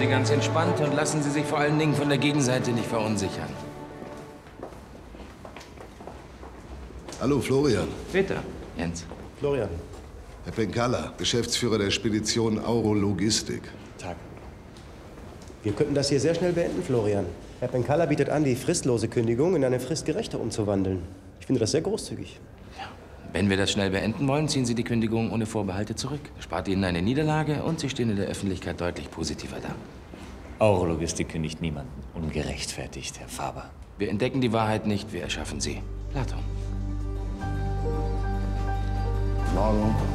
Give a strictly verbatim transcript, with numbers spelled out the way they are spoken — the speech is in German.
Sie ganz entspannt und lassen Sie sich vor allen Dingen von der Gegenseite nicht verunsichern. Hallo, Florian. Bitte, Jens. Florian. Herr Penkala, Geschäftsführer der Spedition Auro Logistik. Tag. Wir könnten das hier sehr schnell beenden, Florian. Herr Penkala bietet an, die fristlose Kündigung in eine fristgerechte umzuwandeln. Ich finde das sehr großzügig. Ja. Wenn wir das schnell beenden wollen, ziehen Sie die Kündigung ohne Vorbehalte zurück. Spart Ihnen eine Niederlage und Sie stehen in der Öffentlichkeit deutlich positiver da. Auro Logistik kündigt niemanden. Ungerechtfertigt, Herr Faber. Wir entdecken die Wahrheit nicht, wir erschaffen sie. Platon. Morgen.